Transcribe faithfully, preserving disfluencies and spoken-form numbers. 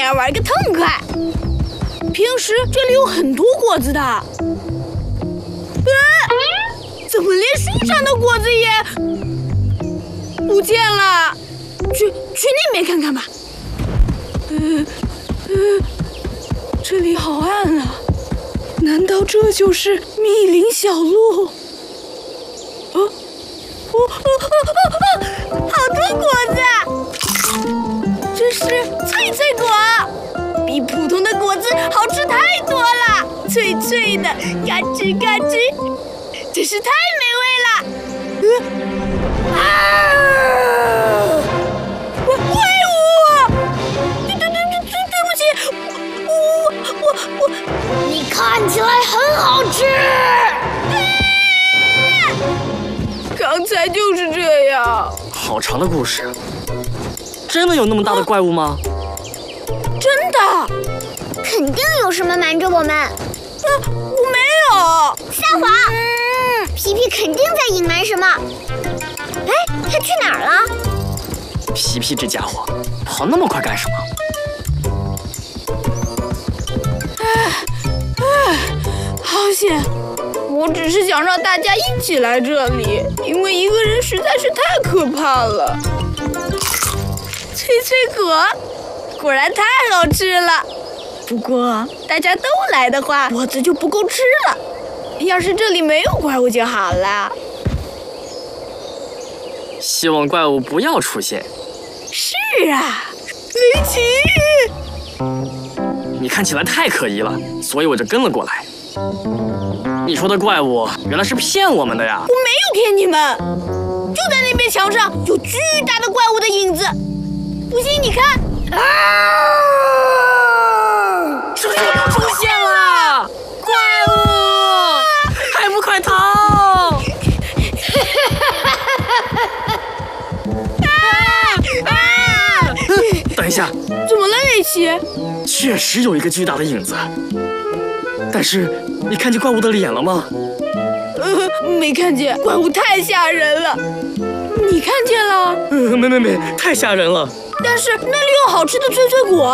点，玩个痛快。平时这里有很多果子的。啊，怎么连树上的果子也不见了？去去那边看看吧。呃呃，这里好暗啊！难道这就是密林小路？啊，哦哦哦哦，好多果子！这是脆脆果，比普通的果子好吃太多了，脆脆的，嘎吱嘎吱，真是太美味了！呃、啊！怪物！对对对对对不起，我我我， 你看起来很好吃。 刚才就是这样。 好长的故事，真的有那么大的怪物吗？ 真的， 肯定有什么瞒着我们。 啊，我没有撒谎。嗯，皮皮肯定在隐瞒什么。哎，他去哪儿了？ 皮皮这家伙跑那么快干什么？ 唉唉，好险！我只是想让大家一起来这里，因为一个人实在是太可怕了。脆脆果，果然太好吃了。不过大家都来的话，果子就不够吃了。要是这里没有怪物就好了。 希望怪物不要出现。 是啊，雷奇， 你看起来太可疑了，所以我就跟了过来。你说的怪物原来是骗我们的呀！ 我没有骗你们，就在那边墙上有巨大的怪物的影子。不信你看，啊！ 出现了！出现了！怪物！还不快逃！啊啊！等一下， 怎么了，雷奇？ 确实有一个巨大的影子，但是你看见怪物的脸了吗？ 呃，没看见，怪物太吓人了。你看见了？ 呃，没没没，太吓人了。 但是那里有好吃的脆脆果。